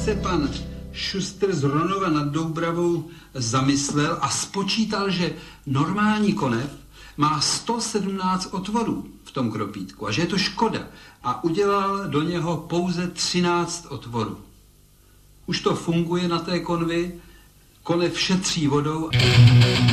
se pan Šustr z Ronova nad Doubravou zamyslel a spočítal, že normální konev má 117 otvorů v tom kropítku a že je to škoda a udělal do něho pouze 13 otvorů. Už to funguje na té konvi, konev šetří vodou.